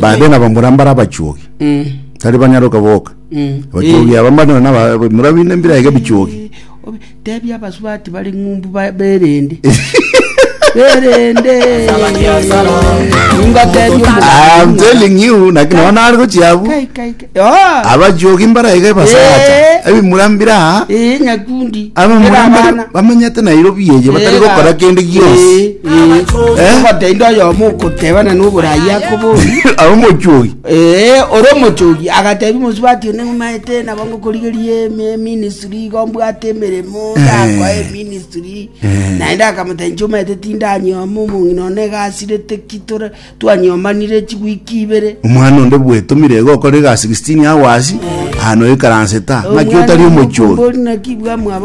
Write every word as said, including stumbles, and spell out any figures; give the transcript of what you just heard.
baadaye na bamurambara bachuoki mm tari banyaruka boka mm bachuoki abamana na murabine mbira yega bichuoki debi abasubati bali ngumbu berende berende inga debi I'm telling you nakinaona ariko chiabu kai kai oh abachuoki mbara yega basata abi murambira eh nyakundi aba murambira bamanyate Nairobi yeje batari gukora kende giyose eh batendo yo muko tebana n'uburayi yakobo abo mochuoki eh oro mochuoki agatebi musubati ne maite na bango koligeriye ministry gombwate meremo ndakwa ministry naenda kamatenjuma etetinda nyomo munginone gasirete kitora twanyomanire chigwikibere umwana onde bwetumire goko ri ga sixteen hours hano ikaranseta nakyo tari mochuoki mbona kibwa mwa